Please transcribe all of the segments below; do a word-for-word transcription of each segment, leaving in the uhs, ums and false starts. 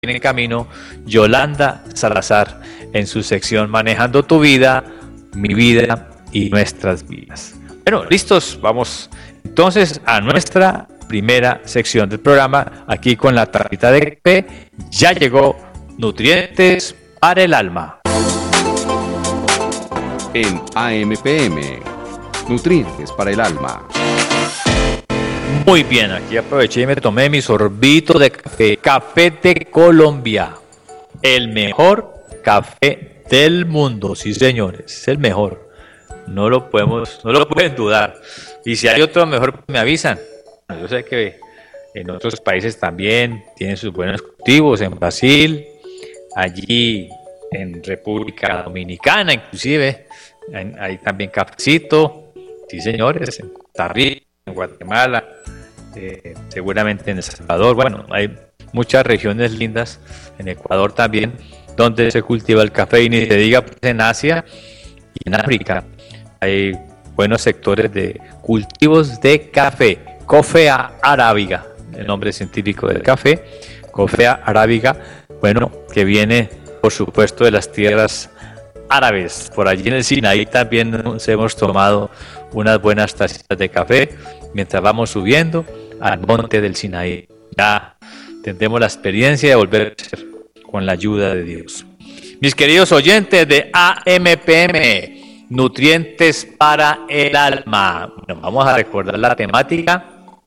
viene en camino Yolanda Salazar en su sección Manejando tu vida, mi vida y nuestras vidas. Bueno, listos, vamos entonces a nuestra primera sección del programa, aquí con la tacita de café. Ya llegó Nutrientes para el Alma. En A M P M, Nutrientes para el Alma. Muy bien, aquí aproveché y me tomé mi sorbito de café. Café de Colombia, el mejor café del mundo, sí señores, es el mejor. No lo podemos, no lo pueden dudar. Y si hay otro mejor, me avisan. Yo sé que en otros países también tienen sus buenos cultivos, en Brasil, allí en República Dominicana inclusive, hay también cafecito, sí señores, en Costa Rica, en Guatemala, eh, seguramente en El Salvador. Bueno, hay muchas regiones lindas, en Ecuador también, donde se cultiva el café, y ni se diga pues, en Asia y en África. Hay buenos sectores de cultivos de café. Coffea arábiga, el nombre científico del café, Coffea arábiga, bueno, que viene por supuesto de las tierras árabes. Por allí en el Sinaí también nos hemos tomado unas buenas tacitas de café mientras vamos subiendo al monte del Sinaí. Ya tendremos la experiencia de volver a ser con la ayuda de Dios. Mis queridos oyentes de A M P M, Nutrientes para el Alma. Bueno, vamos a recordar la temática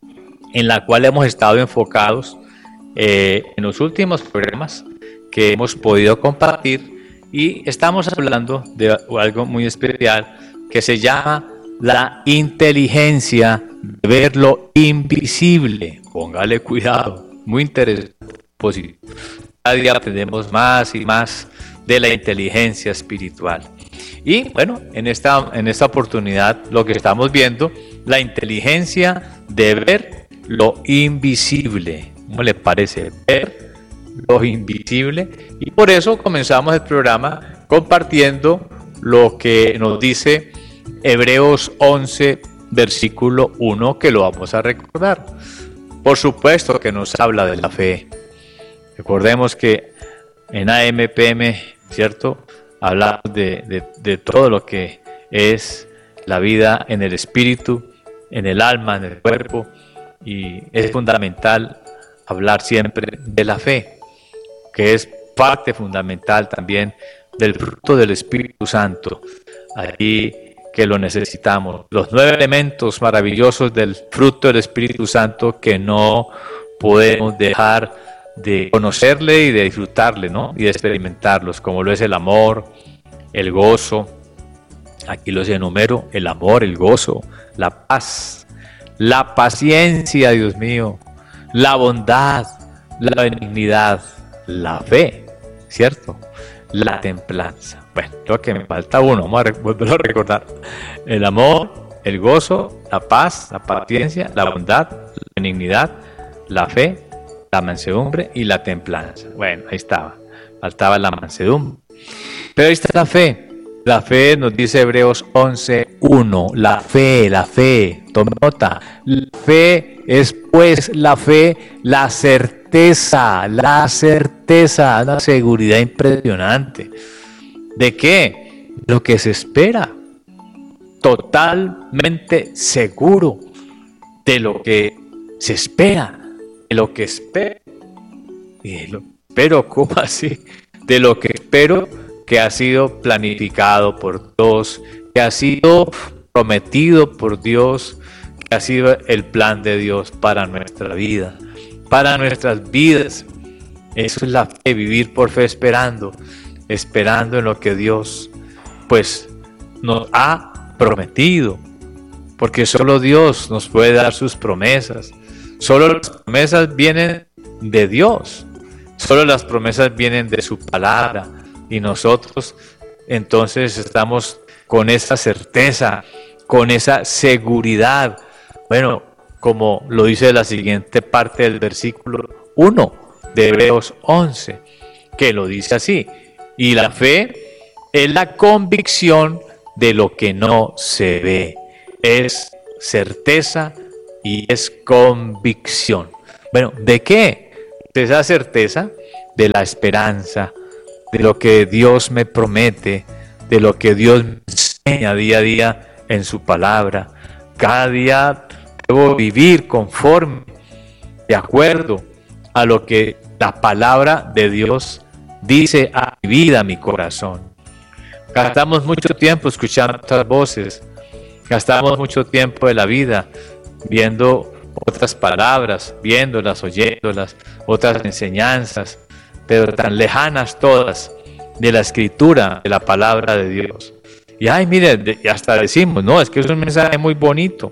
en la cual hemos estado enfocados eh, en los últimos programas que hemos podido compartir, y estamos hablando de algo muy especial que se llama la inteligencia de ver lo invisible. Póngale cuidado, muy interesante, positivo. Cada día aprendemos más y más de la inteligencia espiritual. Y bueno, en esta, en esta oportunidad lo que estamos viendo, la inteligencia de ver lo invisible. ¿Cómo le parece? Ver lo invisible. Y por eso comenzamos el programa compartiendo lo que nos dice Hebreos once, versículo uno, que lo vamos a recordar. Por supuesto que nos habla de la fe. Recordemos que en A M P M, ¿cierto?, hablamos de, de, de todo lo que es la vida en el espíritu, en el alma, en el cuerpo, y es fundamental hablar siempre de la fe, que es parte fundamental también del fruto del Espíritu Santo, allí que lo necesitamos. Los nueve elementos maravillosos del fruto del Espíritu Santo que no podemos dejar de conocerle y de disfrutarle, ¿no? Y de experimentarlos, como lo es el amor, el gozo, aquí los enumero: el amor, el gozo, la paz, la paciencia, Dios mío, la bondad, la benignidad, la fe, ¿cierto? La templanza. Bueno, creo que me falta uno, vamos a volverlo a recordar: el amor, el gozo, la paz, la paciencia, la bondad, la benignidad, la fe, la mansedumbre y la templanza. Bueno, ahí estaba, faltaba la mansedumbre. Pero ahí está la fe. La fe nos dice Hebreos once uno, la fe, la fe, tome nota. La fe es pues la fe, la certeza, la certeza, una seguridad impresionante. ¿De qué? Lo que se espera. Totalmente seguro de lo que se espera, de lo que espero. Y lo, pero, ¿cómo así? De lo que espero, que ha sido planificado por Dios, que ha sido prometido por Dios, que ha sido el plan de Dios para nuestra vida, para nuestras vidas. Eso es la fe, vivir por fe, esperando, esperando en lo que Dios pues nos ha prometido, porque solo Dios nos puede dar sus promesas. Solo las promesas vienen de Dios, solo las promesas vienen de su palabra. Y nosotros entonces estamos con esa certeza, con esa seguridad. Bueno, como lo dice la siguiente parte del versículo uno de Hebreos once, que lo dice así: y la fe es la convicción de lo que no se ve, es certeza y es convicción. Bueno, ¿de qué? De esa certeza de la esperanza, de lo que Dios me promete, de lo que Dios me enseña día a día en su palabra. Cada día debo vivir conforme, de acuerdo a lo que la palabra de Dios dice a mi vida, a mi corazón. Gastamos mucho tiempo escuchando otras voces, gastamos mucho tiempo de la vida viendo otras palabras, viéndolas, oyéndolas, otras enseñanzas, pero tan lejanas todas de la escritura, de la palabra de Dios. Y ay, mire, y hasta decimos, no, es que es un mensaje muy bonito.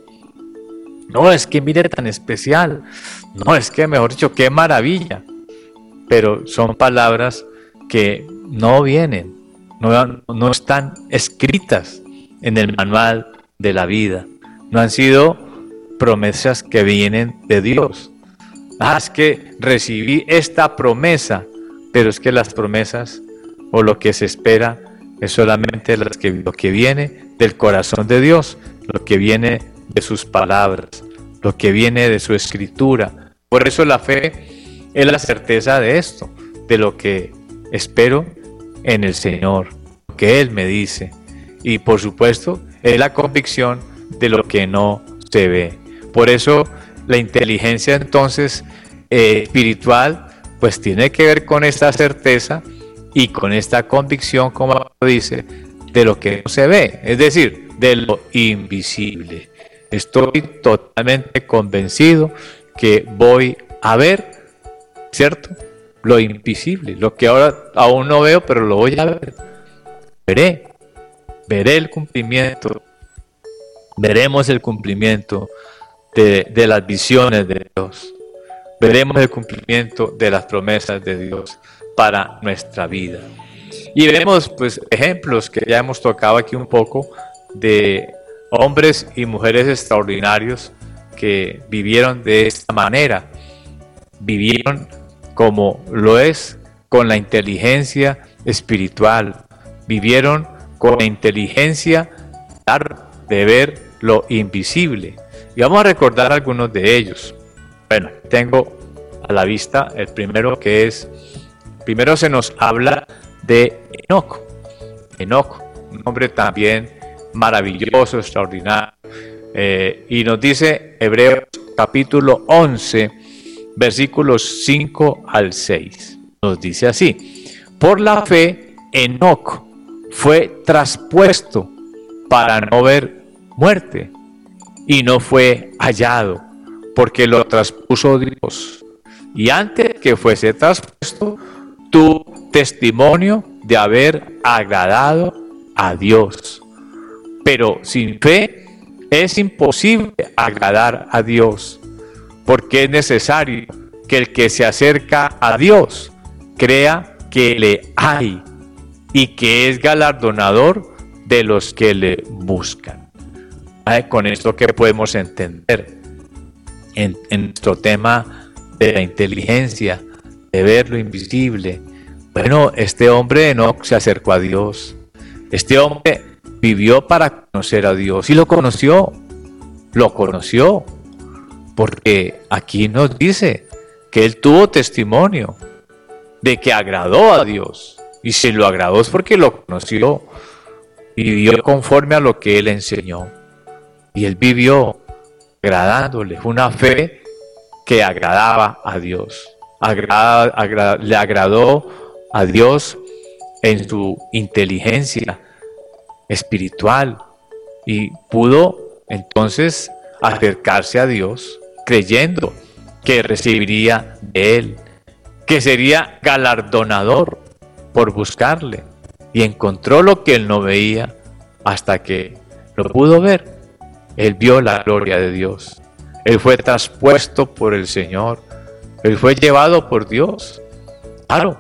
No, es que mire tan especial. No, es que mejor dicho, qué maravilla. Pero son palabras que no vienen, no, no están escritas en el manual de la vida. No han sido promesas que vienen de Dios. Ah, es que recibí esta promesa, pero es que las promesas o lo que se espera es solamente las que, lo que viene del corazón de Dios, lo que viene de sus palabras, lo que viene de su escritura. Por eso la fe es la certeza de esto, de lo que espero en el Señor, lo que Él me dice. Y por supuesto, es la convicción de lo que no se ve. Por eso la inteligencia entonces eh, espiritual pues tiene que ver con esta certeza y con esta convicción, como dice, de lo que no se ve, es decir, de lo invisible. Estoy totalmente convencido que voy a ver, ¿cierto? Lo invisible, lo que ahora aún no veo, pero lo voy a ver. Veré, veré el cumplimiento, veremos el cumplimiento de, de las visiones de Dios. Veremos el cumplimiento de las promesas de Dios para nuestra vida. Y veremos pues ejemplos que ya hemos tocado aquí un poco de hombres y mujeres extraordinarios que vivieron de esta manera. Vivieron como lo es con la inteligencia espiritual. Vivieron con la inteligencia de ver lo invisible. Y vamos a recordar algunos de ellos. Bueno, tengo a la vista el primero que es, primero se nos habla de Enoc. Enoc, un hombre también maravilloso, extraordinario. Eh, y nos dice Hebreos capítulo once, versículos cinco al seis. Nos dice así: por la fe, Enoc fue traspuesto para no ver muerte, y no fue hallado, porque lo traspuso Dios. Y antes que fuese traspuesto, tuvo testimonio de haber agradado a Dios. Pero sin fe es imposible agradar a Dios, porque es necesario que el que se acerca a Dios crea que le hay y que es galardonador de los que le buscan. ¿Ay? Con esto que podemos entender en, en nuestro tema de la inteligencia, de ver lo invisible. Bueno, este hombre Enoc se acercó a Dios. Este hombre vivió para conocer a Dios y lo conoció, lo conoció, porque aquí nos dice que él tuvo testimonio de que agradó a Dios, y si lo agradó es porque lo conoció y vivió conforme a lo que él enseñó, y él vivió agradándole, una fe que agradaba a Dios, agrada, agrada, le agradó a Dios en su inteligencia espiritual y pudo entonces acercarse a Dios creyendo que recibiría de Él, que sería galardonador por buscarle, y encontró lo que él no veía hasta que lo pudo ver. Él vio la gloria de Dios, él fue traspuesto por el Señor, él fue llevado por Dios. Claro,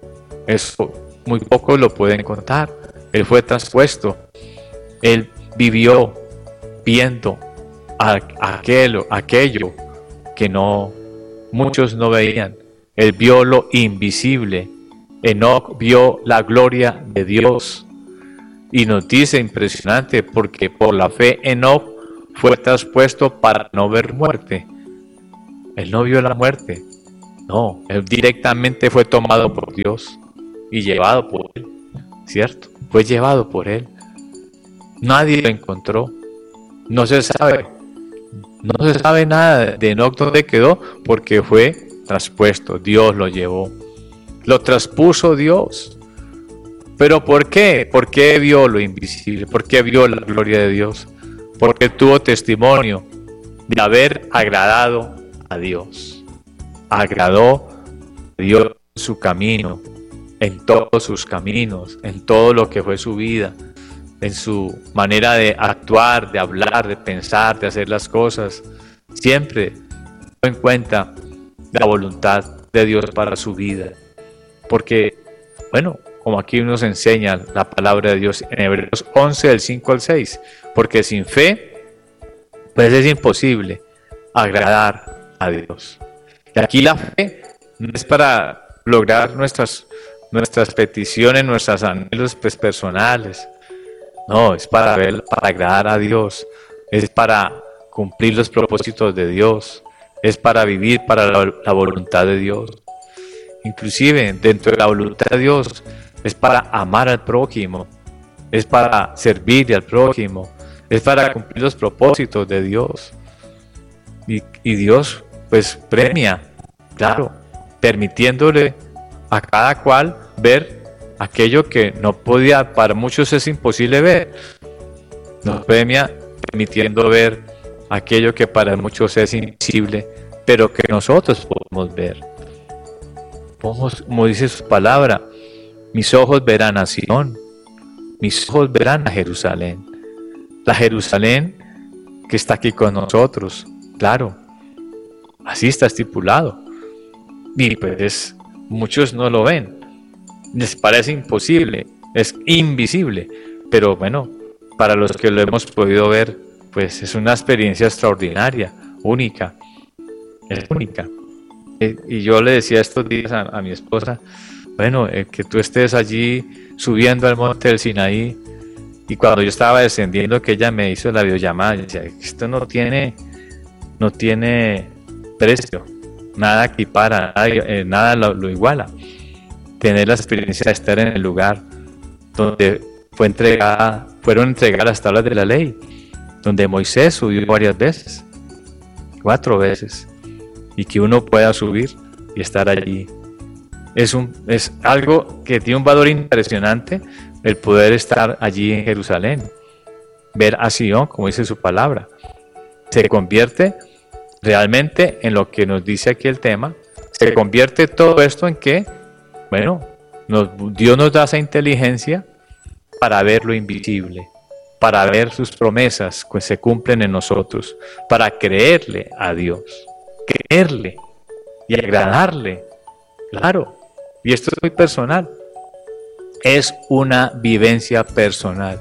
eso muy pocos lo pueden contar. Él fue traspuesto, él vivió viendo a, a aquello, aquello que no muchos no veían. Él vio lo invisible. Enoc vio la gloria de Dios. Y nos dice impresionante, porque por la fe Enoc fue traspuesto para no ver muerte. Él no vio la muerte. No, él directamente fue tomado por Dios y llevado por él, ¿cierto? Fue llevado por él. Nadie lo encontró. No se sabe. No se sabe nada de Enoc dónde quedó porque fue traspuesto. Dios lo llevó. Lo traspuso Dios. ¿Pero por qué? ¿Por qué vio lo invisible? ¿Por qué vio la gloria de Dios? Porque tuvo testimonio de haber agradado a Dios. Agradó a Dios en su camino, en todos sus caminos, en todo lo que fue su vida, en su manera de actuar, de hablar, de pensar, de hacer las cosas. Siempre tuvo en cuenta la voluntad de Dios para su vida. Porque, bueno, como aquí nos enseña la palabra de Dios en Hebreos once, del cinco al seis, porque sin fe, pues es imposible agradar a Dios. Y aquí la fe no es para lograr nuestras, nuestras peticiones, nuestros anhelos pues, personales. No, es para ver, para agradar a Dios, es para cumplir los propósitos de Dios, es para vivir para la, la voluntad de Dios. Inclusive dentro de la voluntad de Dios es para amar al prójimo, es para servir al prójimo, es para cumplir los propósitos de Dios. Y, y Dios pues premia, claro, permitiéndole a cada cual ver aquello que no podía, para muchos es imposible ver. Nos premia permitiendo ver aquello que para muchos es invisible, pero que nosotros podemos ver. Podemos, como dice su palabra, mis ojos verán a Sion, mis ojos verán a Jerusalén. La Jerusalén que está aquí con nosotros, claro, así está estipulado. Y pues muchos no lo ven, les parece imposible, es invisible, pero bueno, para los que lo hemos podido ver, pues es una experiencia extraordinaria, única, es única. Y yo le decía estos días a, a mi esposa, bueno, eh, que tú estés allí subiendo al monte del Sinaí, y cuando yo estaba descendiendo, que ella me hizo la videollamada, yo decía, esto no tiene, no tiene precio, nada equipara, nada, eh, nada lo, lo iguala. Tener la experiencia de estar en el lugar donde fue entregada, fueron entregadas las tablas de la ley, donde Moisés subió varias veces, cuatro veces, y que uno pueda subir y estar allí. Es, un, es algo que tiene un valor impresionante el poder estar allí en Jerusalén, ver a Sion, como dice su palabra. Se convierte realmente en lo que nos dice aquí el tema, se convierte todo esto en que, bueno, nos, Dios nos da esa inteligencia para ver lo invisible, para ver sus promesas que se cumplen en nosotros, para creerle a Dios, creerle y agradarle, claro. Y esto es muy personal, es una vivencia personal.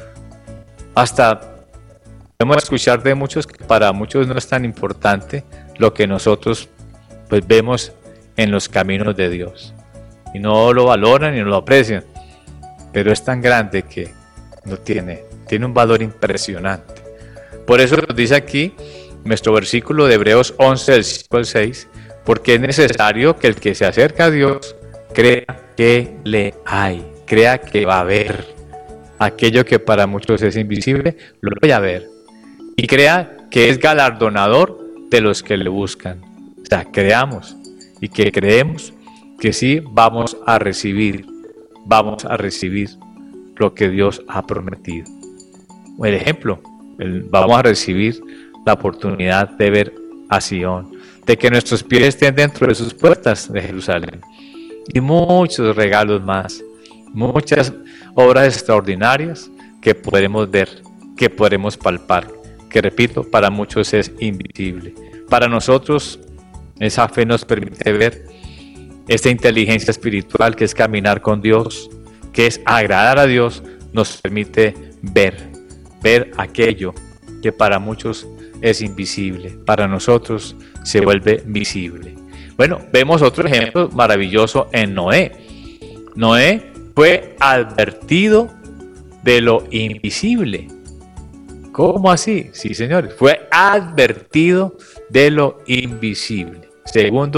Hasta podemos escuchar de muchos que para muchos no es tan importante lo que nosotros pues vemos en los caminos de Dios. Y no lo valoran y no lo aprecian. Pero es tan grande que no tiene, tiene un valor impresionante. Por eso nos dice aquí nuestro versículo de Hebreos once, del cinco al seis, porque es necesario que el que se acerca a Dios crea que le hay, crea que va a ver aquello que para muchos es invisible, lo voy a ver, y crea que es galardonador de los que le buscan. O sea, creamos y que creemos que sí vamos a recibir, vamos a recibir lo que Dios ha prometido. El ejemplo, el, vamos a recibir la oportunidad de ver a Sion, de que nuestros pies estén dentro de sus puertas de Jerusalén, y muchos regalos más, muchas obras extraordinarias que podremos ver, que podremos palpar, que repito, para muchos es invisible. Para nosotros, esa fe nos permite ver esta inteligencia espiritual que es caminar con Dios, que es agradar a Dios, nos permite ver, ver aquello que para muchos es invisible, para nosotros se vuelve visible. Bueno, vemos otro ejemplo maravilloso en Noé. Noé fue advertido de lo invisible. ¿Cómo así? Sí, señores, fue advertido de lo invisible. Segundo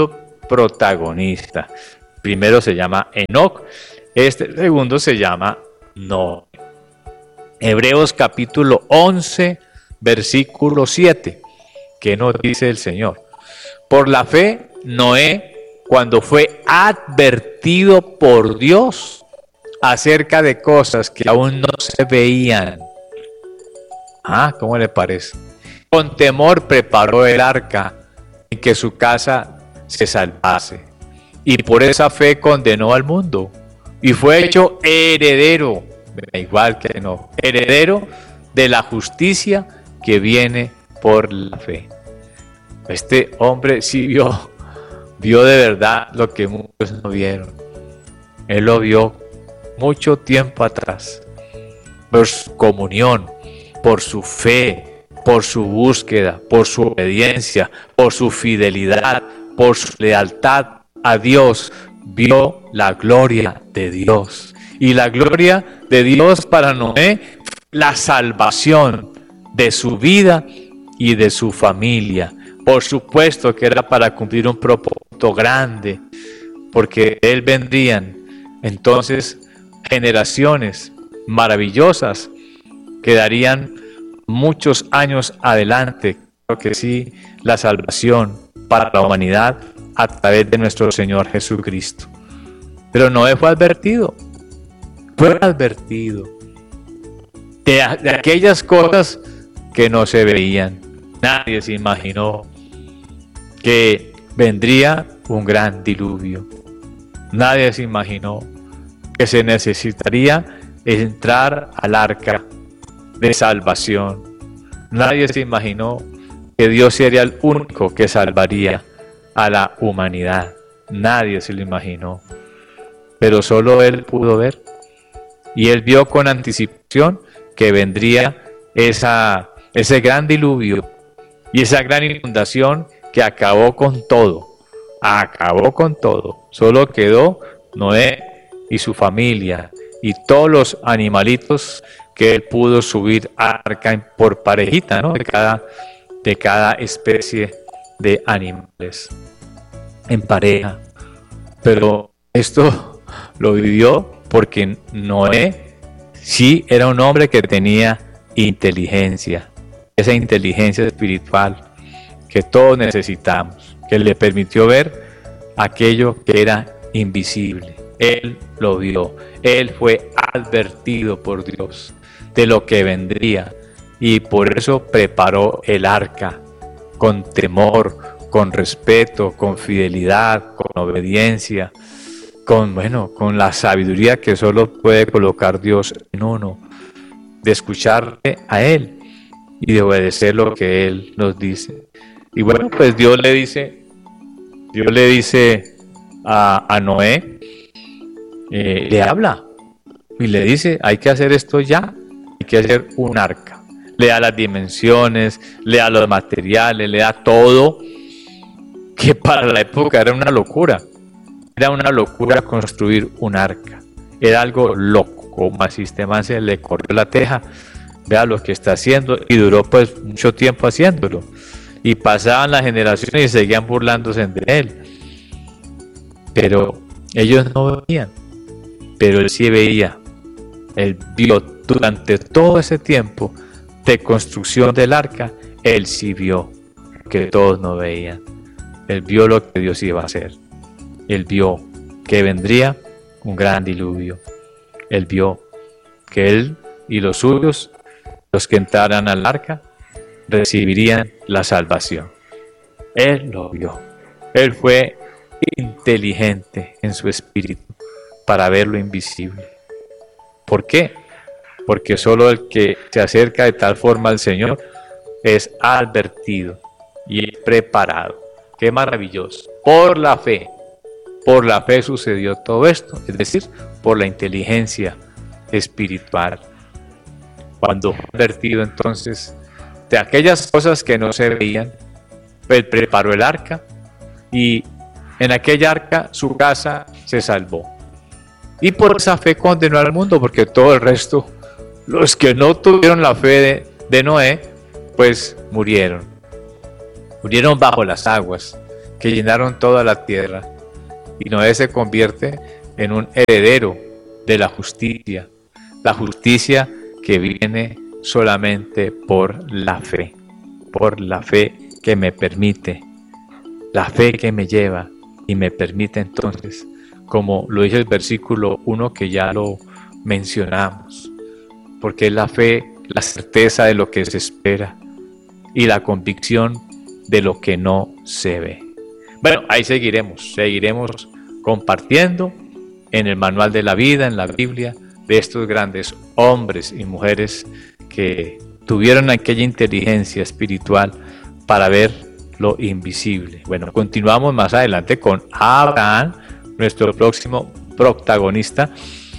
protagonista. Primero se llama Enoc, este segundo se llama Noé. Hebreos capítulo once, versículo siete. ¿Qué nos dice el Señor? Por la fe, Noé, cuando fue advertido por Dios acerca de cosas que aún no se veían. Ah, ¿cómo le parece? Con temor preparó el arca en que su casa se salvase. Y por esa fe condenó al mundo. Y fue hecho heredero, igual que no, heredero de la justicia que viene por la fe. Este hombre sí vio, vio de verdad lo que muchos no vieron. Él lo vio mucho tiempo atrás. Por su comunión, por su fe, por su búsqueda, por su obediencia, por su fidelidad, por su lealtad a Dios, vio la gloria de Dios. Y la gloria de Dios para Noé, la salvación de su vida y de su familia. Por supuesto que era para cumplir un propósito grande, porque de él vendrían entonces generaciones maravillosas que darían muchos años adelante, creo que sí, la salvación para la humanidad a través de nuestro Señor Jesucristo. Pero Noé fue advertido, fue advertido de, de aquellas cosas que no se veían. Nadie se imaginó que vendría un gran diluvio. Nadie se imaginó que se necesitaría entrar al arca de salvación. Nadie se imaginó que Dios sería el único que salvaría a la humanidad. Nadie se lo imaginó. Pero solo Él pudo ver. Y Él vio con anticipación que vendría esa, ese gran diluvio y esa gran inundación que acabó con todo. Acabó con todo. Solo quedó Noé y su familia y todos los animalitos que él pudo subir al arca por parejita, ¿no? De cada, de cada especie de animales en pareja. Pero esto lo vivió porque Noé sí era un hombre que tenía inteligencia, esa inteligencia espiritual que todos necesitamos, que le permitió ver aquello que era invisible. Él lo vio, él fue advertido por Dios de lo que vendría y por eso preparó el arca con temor, con respeto, con fidelidad, con obediencia, con, bueno, con la sabiduría que solo puede colocar Dios en uno, de escucharle a Él y de obedecer lo que Él nos dice. Y bueno, pues Dios le dice, Dios le dice a, a Noé, eh, le habla y le dice, hay que hacer esto ya, hay que hacer un arca. Le da las dimensiones, le da los materiales, le da todo, que para la época era una locura. Era una locura construir un arca. Era algo loco, como a Sistema se le corrió la teja. Vea lo que está haciendo y duró pues mucho tiempo haciéndolo. Y pasaban las generaciones y seguían burlándose de él. Pero ellos no veían. Pero él sí veía. Él vio durante todo ese tiempo de construcción del arca, él sí vio que todos no veían. Él vio lo que Dios iba a hacer. Él vio que vendría un gran diluvio. Él vio que él y los suyos, los que entraran al arca, recibirían la salvación. Él lo vio. Él fue inteligente en su espíritu para ver lo invisible. ¿Por qué? Porque solo el que se acerca de tal forma al Señor es advertido y es preparado. ¡Qué maravilloso! Por la fe, por la fe sucedió todo esto, es decir, por la inteligencia espiritual. Cuando fue advertido entonces de aquellas cosas que no se veían, él preparó el arca y en aquella arca su casa se salvó. Y por esa fe condenó al mundo, porque todo el resto, los que no tuvieron la fe de, de Noé, pues murieron. Murieron bajo las aguas. que llenaron toda la tierra. Y Noé se convierte en un heredero de la justicia, la justicia que viene solamente por la fe, por la fe que me permite, la fe que me lleva y me permite entonces, como lo dice el versículo uno que ya lo mencionamos, porque es la fe, la certeza de lo que se espera y la convicción de lo que no se ve. Bueno, ahí seguiremos, seguiremos compartiendo en el manual de la vida, en la Biblia, de estos grandes hombres y mujeres que tuvieron aquella inteligencia espiritual para ver lo invisible. Bueno, continuamos más adelante con Abraham, nuestro próximo protagonista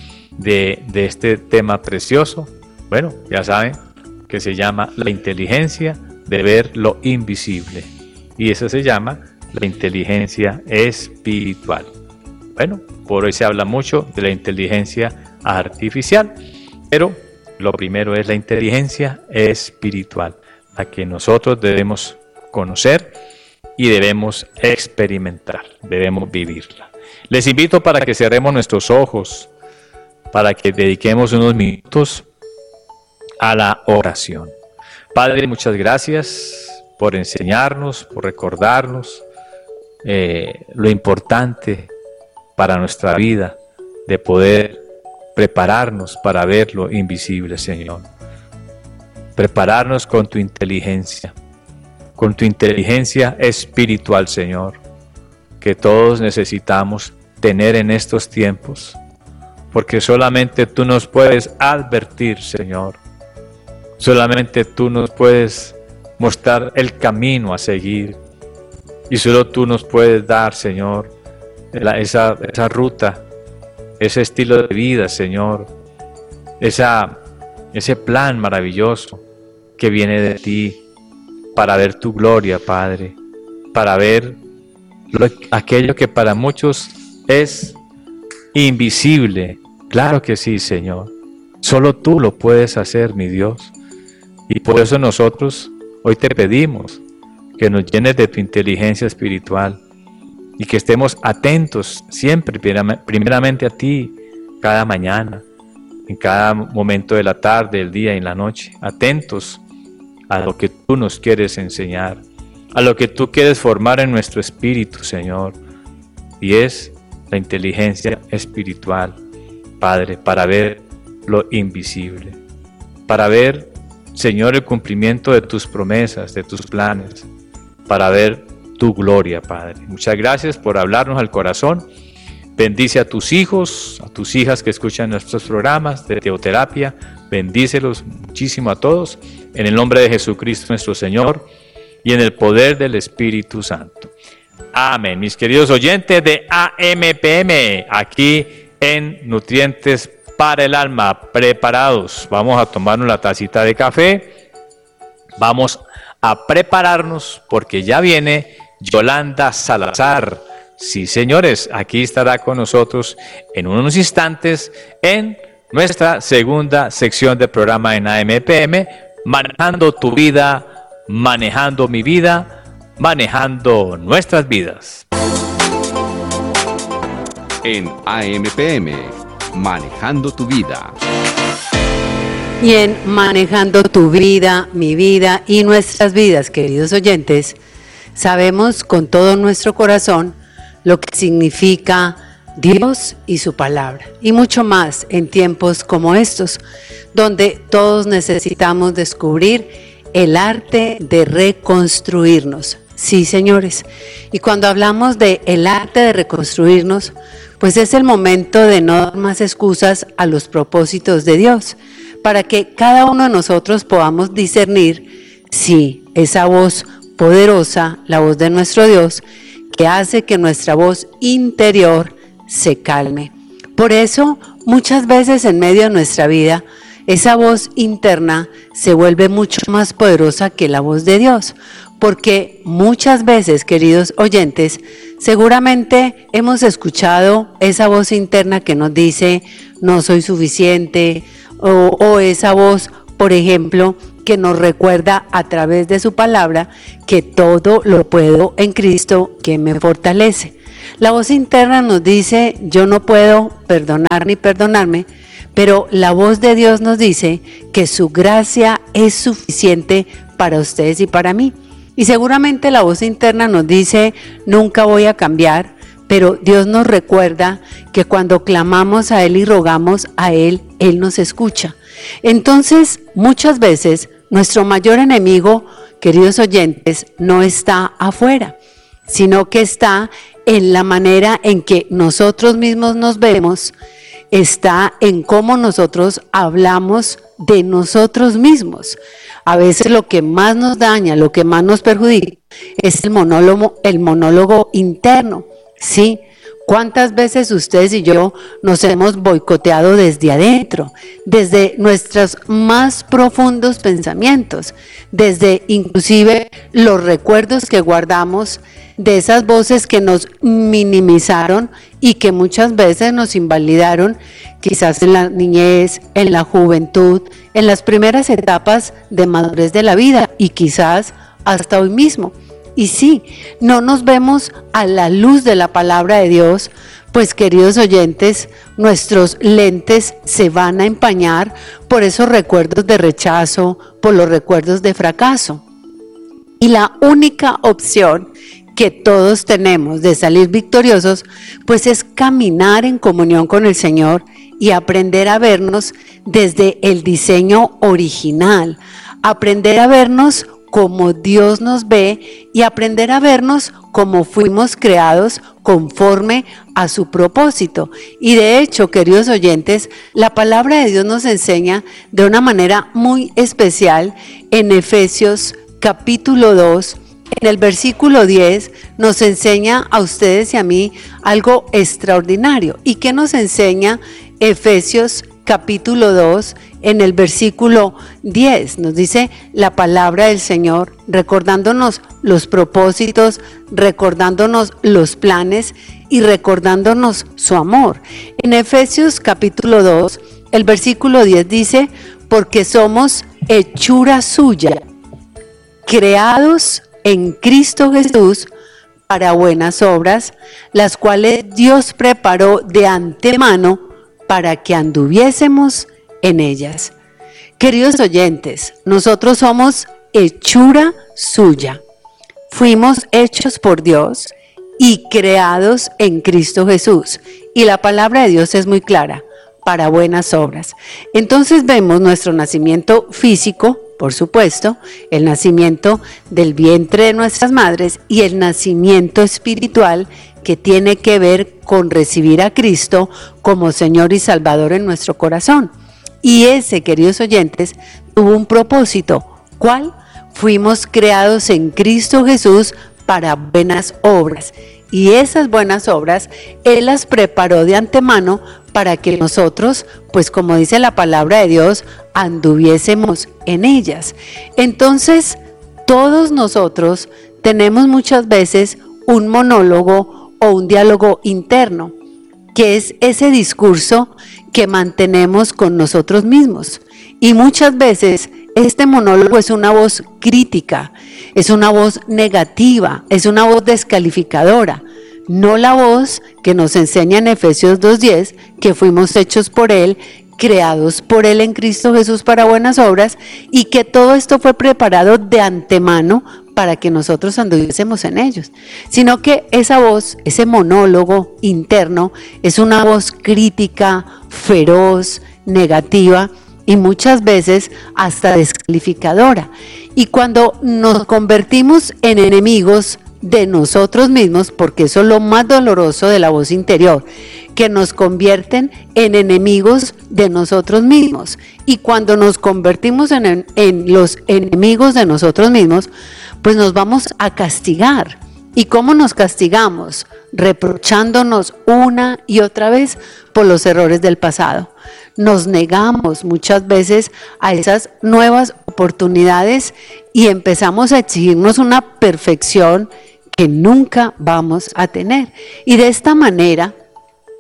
de, de este tema precioso. Bueno, ya saben que se llama la inteligencia de ver lo invisible. Y eso se llama la inteligencia espiritual. Bueno, por hoy se habla mucho de la inteligencia artificial, pero lo primero es la inteligencia espiritual, la que nosotros debemos conocer y debemos experimentar, debemos vivirla. Les invito para que cerremos nuestros ojos, para que dediquemos unos minutos a la oración. Padre, muchas gracias por enseñarnos, por recordarnos eh, lo importante para nuestra vida de poder prepararnos para ver lo invisible, Señor. Prepararnos con tu inteligencia, con tu inteligencia espiritual, Señor, que todos necesitamos tener en estos tiempos, porque solamente tú nos puedes advertir, Señor. Solamente tú nos puedes mostrar el camino a seguir, y solo tú nos puedes dar, Señor, la, esa, esa ruta, ese estilo de vida, Señor, esa, ese plan maravilloso que viene de ti para ver tu gloria, Padre, para ver lo, aquello que para muchos es invisible. Claro que sí, Señor, solo tú lo puedes hacer, mi Dios, y por eso nosotros hoy te pedimos que nos llenes de tu inteligencia espiritual y que estemos atentos siempre, primeramente a ti, cada mañana, en cada momento de la tarde, del día y en la noche, atentos a lo que tú nos quieres enseñar, a lo que tú quieres formar en nuestro espíritu, Señor, y es la inteligencia espiritual, Padre, para ver lo invisible, para ver, Señor, el cumplimiento de tus promesas, de tus planes, para ver tu gloria, Padre. Muchas gracias por hablarnos al corazón. Bendice a tus hijos, a tus hijas que escuchan nuestros programas de teoterapia. Bendícelos muchísimo a todos. En el nombre de Jesucristo nuestro Señor y en el poder del Espíritu Santo. Amén. Mis queridos oyentes de A M P M, aquí en Nutrientes para el Alma, preparados. Vamos a tomarnos la tacita de café. Vamos a prepararnos porque ya viene Yolanda Salazar. Sí, señores, aquí estará con nosotros en unos instantes en nuestra segunda sección del programa en A M P M, Manejando tu vida, manejando mi vida, manejando nuestras vidas. En A M P M, Manejando tu vida. Y en Manejando tu vida, mi vida y nuestras vidas, queridos oyentes, sabemos con todo nuestro corazón lo que significa Dios y su palabra, y mucho más en tiempos como estos, donde todos necesitamos descubrir el arte de reconstruirnos. Sí, señores, y cuando hablamos de el arte de reconstruirnos, pues es el momento de no dar más excusas a los propósitos de Dios, para que cada uno de nosotros podamos discernir si esa voz poderosa, la voz de nuestro Dios, que hace que nuestra voz interior se calme. Por eso, muchas veces en medio de nuestra vida, esa voz interna se vuelve mucho más poderosa que la voz de Dios, porque muchas veces, queridos oyentes, seguramente hemos escuchado esa voz interna que nos dice, no soy suficiente, o, o esa voz por ejemplo, que nos recuerda a través de su palabra que todo lo puedo en Cristo que me fortalece. La voz interna nos dice, yo no puedo perdonar ni perdonarme, pero la voz de Dios nos dice que su gracia es suficiente para ustedes y para mí. Y seguramente la voz interna nos dice, nunca voy a cambiar, pero Dios nos recuerda que cuando clamamos a Él y rogamos a Él, Él nos escucha. Entonces, muchas veces, nuestro mayor enemigo, queridos oyentes, no está afuera, sino que está en la manera en que nosotros mismos nos vemos, está en cómo nosotros hablamos de nosotros mismos. A veces lo que más nos daña, lo que más nos perjudica, es el monólogo, el monólogo interno, ¿sí? ¿Cuántas veces ustedes y yo nos hemos boicoteado desde adentro, desde nuestros más profundos pensamientos, desde inclusive los recuerdos que guardamos de esas voces que nos minimizaron y que muchas veces nos invalidaron, quizás en la niñez, en la juventud, en las primeras etapas de madurez de la vida y quizás hasta hoy mismo? Y sí, no nos vemos a la luz de la palabra de Dios, pues queridos oyentes, nuestros lentes se van a empañar por esos recuerdos de rechazo, por los recuerdos de fracaso. Y la única opción que todos tenemos de salir victoriosos, pues es caminar en comunión con el Señor y aprender a vernos desde el diseño original, aprender a vernos como Dios nos ve y aprender a vernos como fuimos creados conforme a su propósito. Y de hecho, queridos oyentes, la palabra de Dios nos enseña de una manera muy especial en Efesios capítulo dos, en el versículo diez, nos enseña a ustedes y a mí algo extraordinario. ¿Y qué nos enseña Efesios capítulo dos, en el versículo diez? Nos dice la palabra del Señor, recordándonos los propósitos, recordándonos los planes y recordándonos su amor. En Efesios capítulo dos, el versículo diez dice, porque somos hechura suya, creados en Cristo Jesús para buenas obras, las cuales Dios preparó de antemano para que anduviésemos en ellas. Queridos oyentes, nosotros somos hechura suya. Fuimos hechos por Dios y creados en Cristo Jesús. Y la palabra de Dios es muy clara, para buenas obras. Entonces vemos nuestro nacimiento físico, por supuesto, el nacimiento del vientre de nuestras madres y el nacimiento espiritual que tiene que ver con recibir a Cristo como Señor y Salvador en nuestro corazón. Y ese, queridos oyentes, tuvo un propósito. ¿Cuál? Fuimos creados en Cristo Jesús para buenas obras. Y esas buenas obras Él las preparó de antemano para que nosotros, pues como dice la palabra de Dios, anduviésemos en ellas. Entonces, todos nosotros tenemos muchas veces un monólogo o un diálogo interno, que es ese discurso que mantenemos con nosotros mismos. Y muchas veces este monólogo es una voz crítica, es una voz negativa, es una voz descalificadora, no la voz que nos enseña en Efesios dos diez, que fuimos hechos por Él, creados por Él en Cristo Jesús para buenas obras, y que todo esto fue preparado de antemano para que nosotros anduviésemos en ellos, sino que esa voz, ese monólogo interno, es una voz crítica, feroz, negativa y muchas veces hasta descalificadora. Y cuando nos convertimos en enemigos de nosotros mismos, porque eso es lo más doloroso de la voz interior, que nos convierten en enemigos de nosotros mismos. Y cuando nos convertimos en, en los enemigos de nosotros mismos, pues nos vamos a castigar. ¿Y cómo nos castigamos? Reprochándonos una y otra vez por los errores del pasado. Nos negamos muchas veces a esas nuevas oportunidades y empezamos a exigirnos una perfección que nunca vamos a tener. Y de esta manera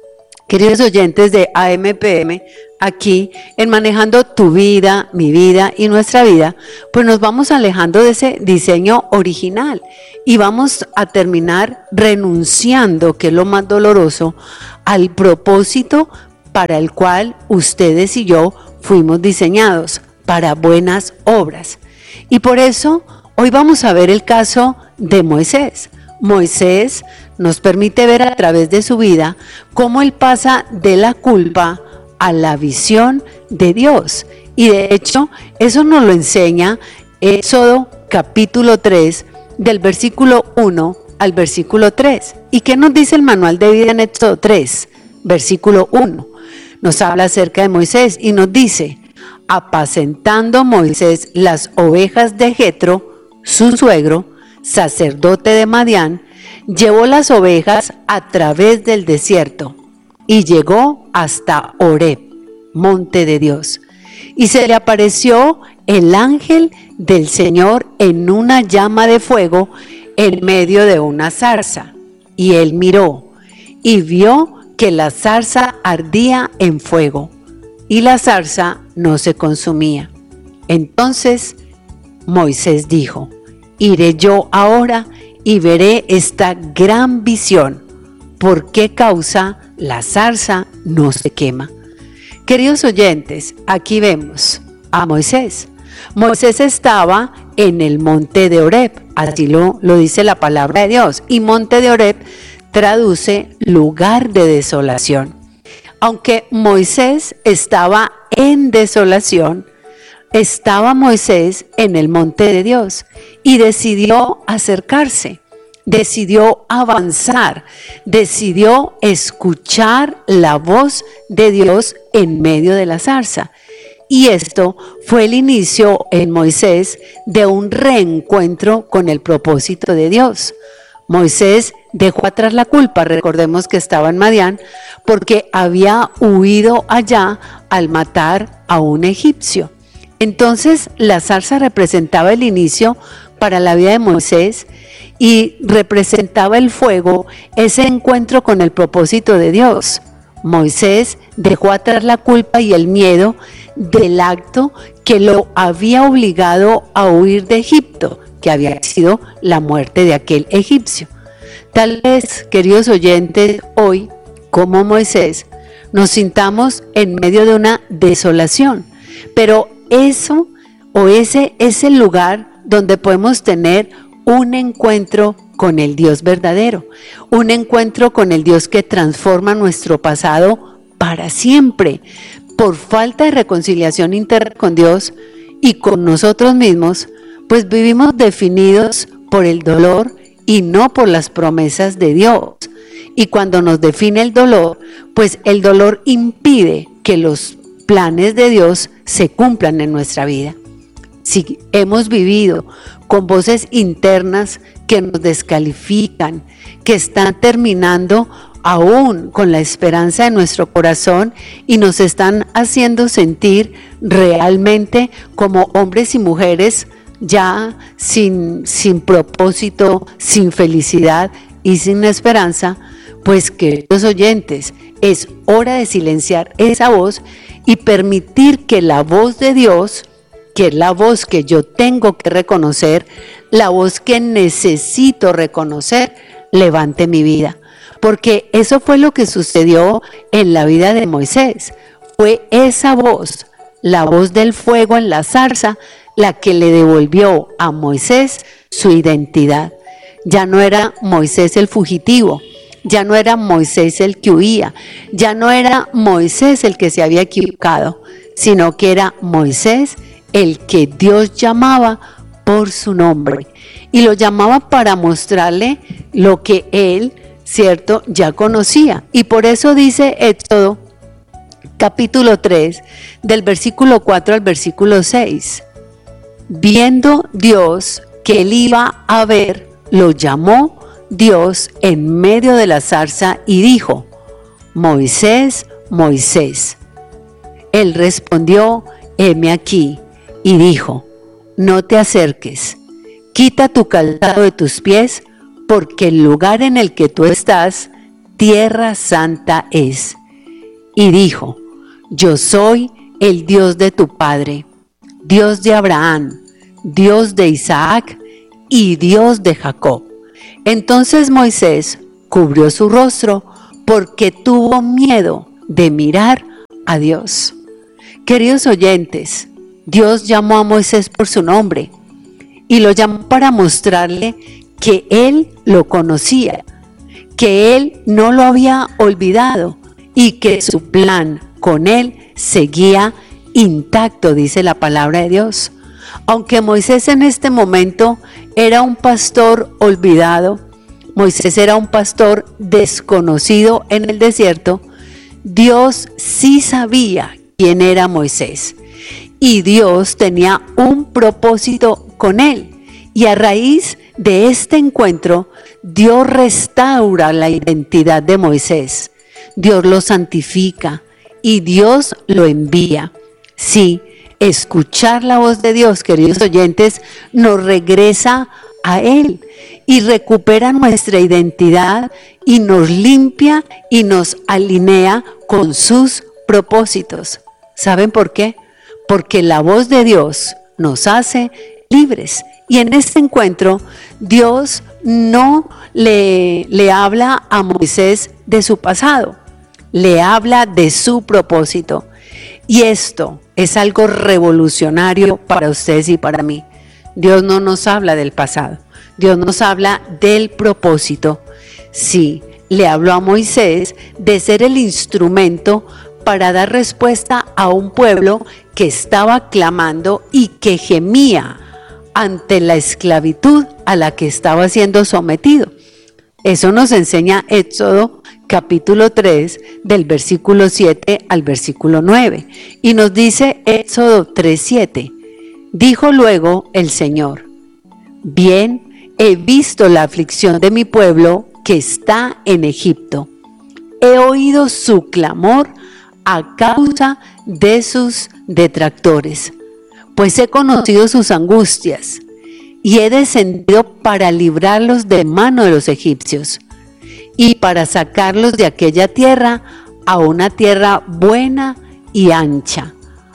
Queridos oyentes de A M P M, aquí en Manejando tu vida, mi vida y nuestra vida, pues nos vamos alejando de ese diseño original y vamos a terminar renunciando, que es lo más doloroso, al propósito para el cual ustedes y yo fuimos diseñados, para buenas obras. Y por eso hoy vamos a ver el caso de Moisés. Moisés nos permite ver a través de su vida cómo él pasa de la culpa a la visión de Dios. Y de hecho, eso nos lo enseña Éxodo capítulo tres, del versículo uno al versículo tres. ¿Y qué nos dice el manual de vida en Éxodo tres, versículo uno? Nos habla acerca de Moisés y nos dice: apacentando Moisés las ovejas de Jetro, su suegro, sacerdote de Madián, llevó las ovejas a través del desierto y llegó hasta Horeb, monte de Dios. Y se le apareció el ángel del Señor en una llama de fuego en medio de una zarza. Y él miró y vio que la zarza ardía en fuego y la zarza no se consumía. Entonces Moisés dijo: iré yo ahora y veré esta gran visión, ¿por qué causa la zarza no se quema? Queridos oyentes, aquí vemos a Moisés. Moisés estaba en el monte de Horeb, así lo, lo dice la palabra de Dios, y monte de Horeb traduce lugar de desolación. Aunque Moisés estaba en desolación, estaba Moisés en el monte de Dios y decidió acercarse, decidió avanzar, decidió escuchar la voz de Dios en medio de la zarza. Y esto fue el inicio en Moisés de un reencuentro con el propósito de Dios. Moisés dejó atrás la culpa, recordemos que estaba en Madián, porque había huido allá al matar a un egipcio. Entonces la zarza representaba el inicio para la vida de Moisés y representaba el fuego, ese encuentro con el propósito de Dios. Moisés dejó atrás la culpa y el miedo del acto que lo había obligado a huir de Egipto, que había sido la muerte de aquel egipcio. Tal vez, queridos oyentes, hoy, como Moisés, nos sintamos en medio de una desolación, pero eso o ese es el lugar donde podemos tener un encuentro con el Dios verdadero, un encuentro con el Dios que transforma nuestro pasado para siempre. Por falta de reconciliación interna con Dios y con nosotros mismos, pues vivimos definidos por el dolor y no por las promesas de Dios. Y cuando nos define el dolor, pues el dolor impide que los planes de Dios se cumplan en nuestra vida. Si hemos vivido con voces internas que nos descalifican, que están terminando aún con la esperanza de nuestro corazón y nos están haciendo sentir realmente como hombres y mujeres ya sin, sin propósito, sin felicidad y sin esperanza, pues queridos oyentes, es hora de silenciar esa voz y permitir que la voz de Dios, que es la voz que yo tengo que reconocer, la voz que necesito reconocer, levante mi vida. Porque eso fue lo que sucedió en la vida de Moisés. Fue esa voz, la voz del fuego en la zarza, la que le devolvió a Moisés su identidad. Ya no era Moisés el fugitivo, ya no era Moisés el que huía, ya no era Moisés el que se había equivocado, sino que era Moisés el que Dios llamaba por su nombre. Y lo llamaba para mostrarle lo que él, cierto, ya conocía. Y por eso dice Éxodo capítulo tres, del versículo cuatro al versículo seis. Viendo Dios que él iba a ver, lo llamó Dios en medio de la zarza y dijo: Moisés, Moisés. Él respondió: heme aquí. Y dijo: no te acerques, quita tu calzado de tus pies, porque el lugar en el que tú estás, tierra santa es. y dijo: Yo soy el Dios de tu padre, Dios de Abraham, Dios de Isaac y Dios de Jacob. Entonces Moisés cubrió su rostro porque tuvo miedo de mirar a Dios. Queridos oyentes, Dios llamó a Moisés por su nombre y lo llamó para mostrarle que él lo conocía, que él no lo había olvidado y que su plan con él seguía intacto, dice la palabra de Dios. Aunque Moisés en este momento era un pastor olvidado, Moisés era un pastor desconocido en el desierto, Dios sí sabía quién era Moisés y Dios tenía un propósito con él. Y a raíz de este encuentro, Dios restaura la identidad de Moisés, Dios lo santifica y Dios lo envía. Sí, escuchar la voz de Dios, queridos oyentes, nos regresa a Él y recupera nuestra identidad y nos limpia y nos alinea con sus propósitos. ¿Saben por qué? Porque la voz de Dios nos hace libres. Y en este encuentro, Dios no le, le habla a Moisés de su pasado, le habla de su propósito. Y esto es algo revolucionario para ustedes y para mí. Dios no nos habla del pasado, Dios nos habla del propósito. Sí, le habló a Moisés de ser el instrumento para dar respuesta a un pueblo que estaba clamando y que gemía ante la esclavitud a la que estaba siendo sometido. Eso nos enseña Éxodo capítulo tres, del versículo siete al versículo nueve. Y nos dice Éxodo tres, siete. Dijo luego el Señor: Bien, he visto la aflicción de mi pueblo que está en Egipto. He oído su clamor a causa de sus detractores, pues he conocido sus angustias y he descendido para librarlos de mano de los egipcios y para sacarlos de aquella tierra a una tierra buena y ancha,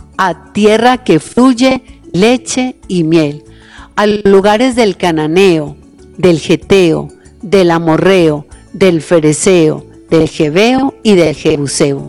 a tierra que fluye leche y miel, a los lugares del cananeo, del geteo, del amorreo, del fereceo, del jebeo y del jebuseo.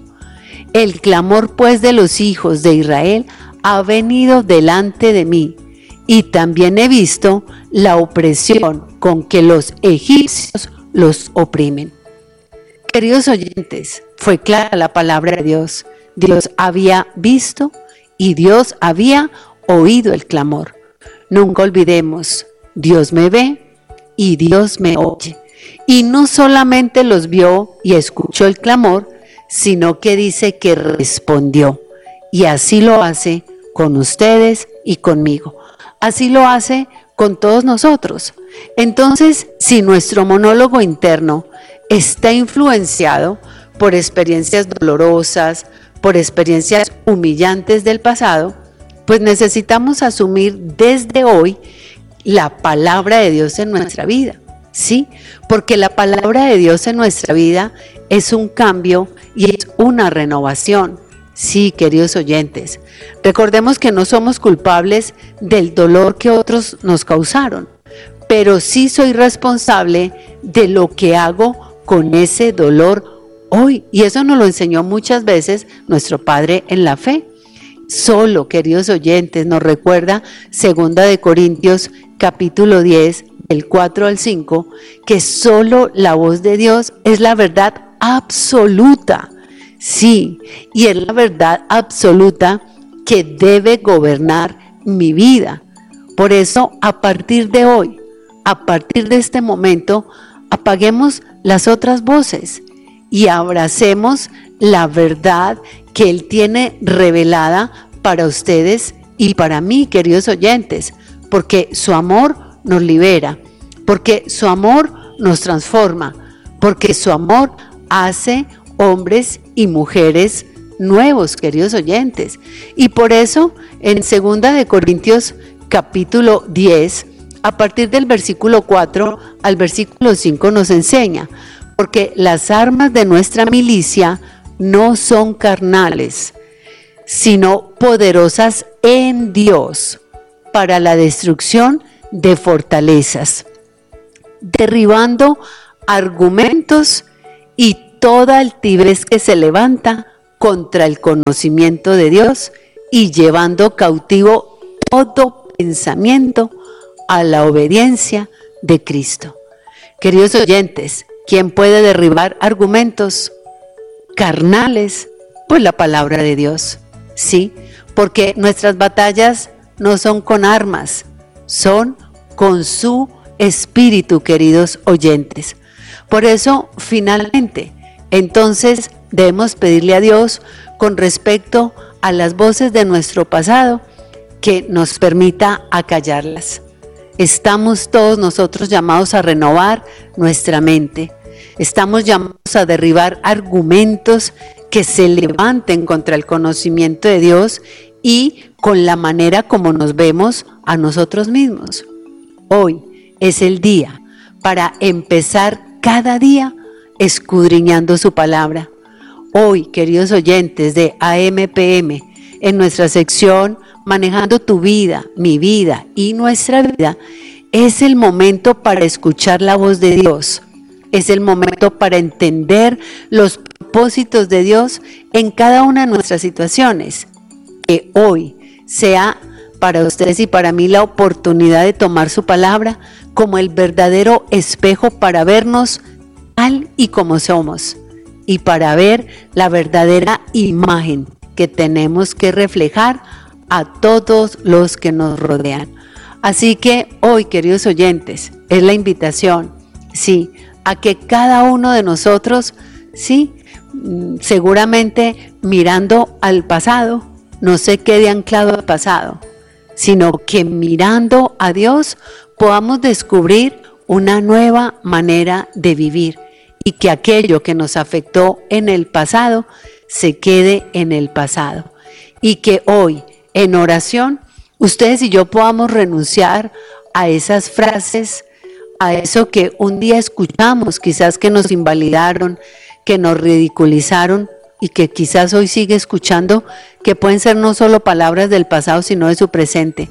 El clamor pues de los hijos de Israel ha venido delante de mí, y también he visto la opresión con que los egipcios los oprimen. Queridos oyentes, fue clara la palabra de Dios. Dios había visto y Dios había oído el clamor. Nunca olvidemos, Dios me ve y Dios me oye. Y no solamente los vio y escuchó el clamor, sino que dice que respondió. Y así lo hace con ustedes y conmigo. Así lo hace con todos nosotros. Entonces, si nuestro monólogo interno está influenciado por experiencias dolorosas, por experiencias humillantes del pasado, pues necesitamos asumir desde hoy la palabra de Dios en nuestra vida, ¿sí? Porque la palabra de Dios en nuestra vida es un cambio y es una renovación. Sí, queridos oyentes, recordemos que no somos culpables del dolor que otros nos causaron, pero sí soy responsable de lo que hago con ese dolor hoy. Y eso nos lo enseñó muchas veces nuestro Padre en la fe. Solo, queridos oyentes, nos recuerda segunda de Corintios capítulo diez, del cuatro al cinco, que solo la voz de Dios es la verdad absoluta. Sí, y es la verdad absoluta que debe gobernar mi vida. Por eso, a partir de hoy, a partir de este momento, apaguemos las otras voces y abracemos la verdad que Él tiene revelada para ustedes y para mí, queridos oyentes, porque su amor nos libera, porque su amor nos transforma, porque su amor hace hombres y mujeres nuevos, queridos oyentes. Y por eso en segunda de Corintios capítulo diez, a partir del versículo cuatro al versículo cinco nos enseña: porque las armas de nuestra milicia no son carnales, sino poderosas en Dios para la destrucción de fortalezas, derribando argumentos y toda altivez que se levanta contra el conocimiento de Dios y llevando cautivo todo pensamiento a la obediencia de Cristo. Queridos oyentes, ¿quién puede derribar argumentos carnales? Pues la palabra de Dios, sí, porque nuestras batallas no son con armas, son con su espíritu, queridos oyentes. Por eso, finalmente, entonces debemos pedirle a Dios con respecto a las voces de nuestro pasado que nos permita acallarlas. Estamos todos nosotros llamados a renovar nuestra mente. Estamos llamados a derribar argumentos que se levanten contra el conocimiento de Dios y con la manera como nos vemos a nosotros mismos. Hoy es el día para empezar cada día escudriñando su palabra. Hoy, queridos oyentes de A M P M, en nuestra sección Manejando tu vida, mi vida y nuestra vida, es el momento para escuchar la voz de Dios. Es el momento para entender los propósitos de Dios en cada una de nuestras situaciones. Que hoy sea para ustedes y para mí la oportunidad de tomar su palabra como el verdadero espejo para vernos tal y como somos y para ver la verdadera imagen que tenemos que reflejar a todos los que nos rodean. Así que hoy, queridos oyentes, es la invitación, sí, a que cada uno de nosotros, sí, seguramente mirando al pasado, no se quede anclado al pasado, sino que mirando a Dios podamos descubrir una nueva manera de vivir y que aquello que nos afectó en el pasado se quede en el pasado y que hoy en oración ustedes y yo podamos renunciar a esas frases, a eso que un día escuchamos, quizás que nos invalidaron, que nos ridiculizaron y que quizás hoy sigue escuchando, que pueden ser no solo palabras del pasado, sino de su presente.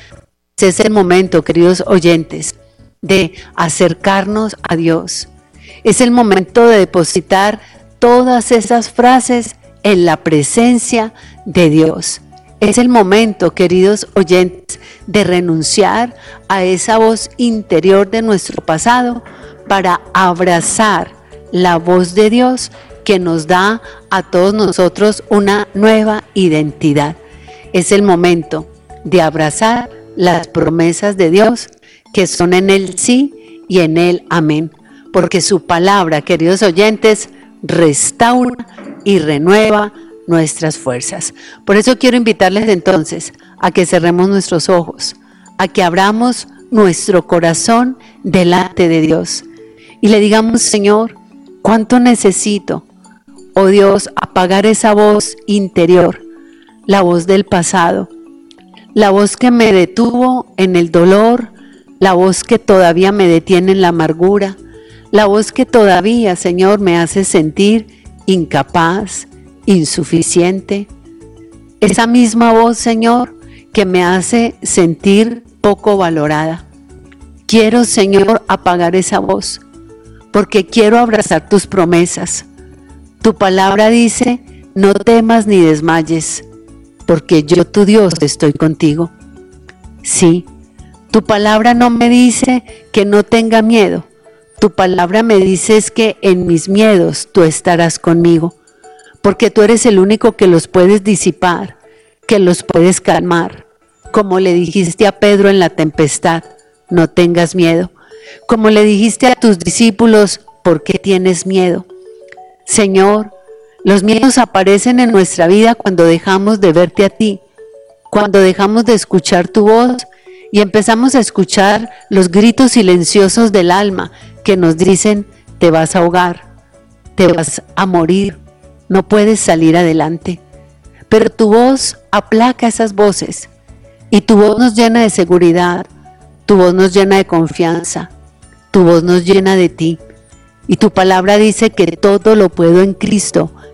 Es el momento, queridos oyentes, de acercarnos a Dios. Es el momento de depositar todas esas frases en la presencia de Dios. Es el momento, queridos oyentes, de renunciar a esa voz interior de nuestro pasado para abrazar la voz de Dios que nos da a todos nosotros una nueva identidad. Es el momento de abrazar las promesas de Dios que son en el sí y en el amén, porque su palabra, queridos oyentes, restaura y renueva nuestras fuerzas. Por eso quiero invitarles entonces a que cerremos nuestros ojos, a que abramos nuestro corazón delante de Dios y le digamos: Señor, ¿cuánto necesito, oh Dios, apagar esa voz interior, la voz del pasado, la voz que me detuvo en el dolor, la voz que todavía me detiene en la amargura, la voz que todavía, Señor, me hace sentir incapaz, insuficiente? Esa misma voz, Señor, que me hace sentir poco valorada. Quiero, Señor, apagar esa voz, porque quiero abrazar tus promesas. Tu palabra dice: no temas ni desmayes, porque yo, tu Dios, estoy contigo. Sí, tu palabra no me dice que no tenga miedo. Tu palabra me dice es que en mis miedos tú estarás conmigo, porque tú eres el único que los puedes disipar, que los puedes calmar. Como le dijiste a Pedro en la tempestad: no tengas miedo. Como le dijiste a tus discípulos: ¿por qué tienes miedo? Señor, los miedos aparecen en nuestra vida cuando dejamos de verte a ti, cuando dejamos de escuchar tu voz y empezamos a escuchar los gritos silenciosos del alma que nos dicen: te vas a ahogar, te vas a morir, no puedes salir adelante. Pero tu voz aplaca esas voces y tu voz nos llena de seguridad, tu voz nos llena de confianza, tu voz nos llena de ti. Y tu palabra dice que todo lo puedo en Cristo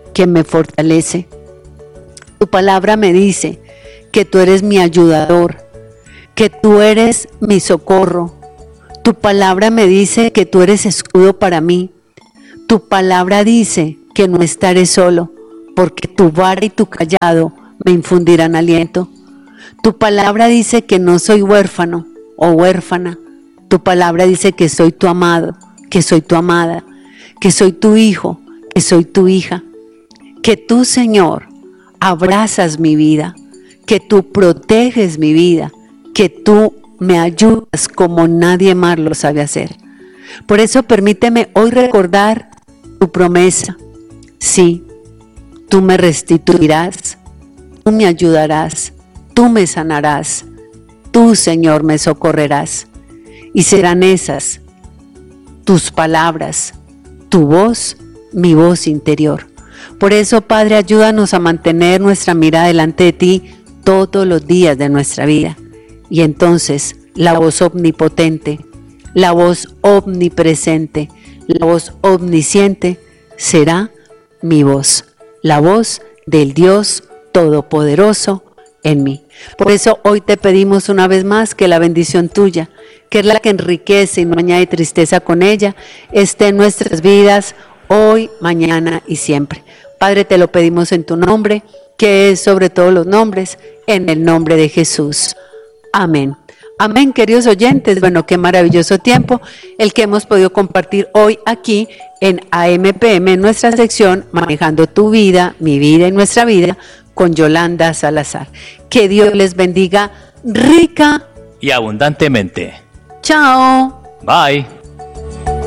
que me fortalece. Tu palabra me dice que tú eres mi ayudador, que tú eres mi socorro. Tu palabra me dice que tú eres escudo para mí. Tu palabra dice que no estaré solo, porque tu vara y tu cayado me infundirán aliento. Tu palabra dice que no soy huérfano o huérfana. Tu palabra dice que soy tu amado, que soy tu amada, que soy tu hijo, que soy tu hija. Que tú, Señor, abrazas mi vida, que tú proteges mi vida, que tú me ayudas como nadie más lo sabe hacer. Por eso permíteme hoy recordar tu promesa. Sí, tú me restituirás, tú me ayudarás, tú me sanarás, tú, Señor, me socorrerás. Y serán esas tus palabras, tu voz, mi voz interior. Por eso, Padre, ayúdanos a mantener nuestra mirada delante de ti todos los días de nuestra vida. Y entonces la voz omnipotente, la voz omnipresente, la voz omnisciente será mi voz, la voz del Dios Todopoderoso en mí. Por eso hoy te pedimos una vez más que la bendición tuya, que es la que enriquece y no añade tristeza con ella, esté en nuestras vidas hoy, mañana y siempre. Padre, te lo pedimos en tu nombre, que es sobre todos los nombres, en el nombre de Jesús. Amén. Amén, queridos oyentes. Bueno, qué maravilloso tiempo el que hemos podido compartir hoy aquí en A M P M, en nuestra sección Manejando tu vida, mi vida y nuestra vida, con Yolanda Salazar. Que Dios les bendiga rica y abundantemente. Chao. Bye.